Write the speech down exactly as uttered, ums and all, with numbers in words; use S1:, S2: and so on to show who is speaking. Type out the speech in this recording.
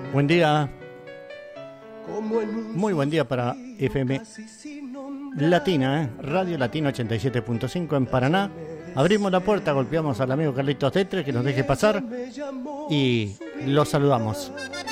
S1: Buen día. Muy buen día para F M Latina, ¿eh? Radio Latina ochenta y siete punto cinco en Paraná. Abrimos la puerta, golpeamos al amigo Carlitos Detre que nos deje pasar y lo saludamos.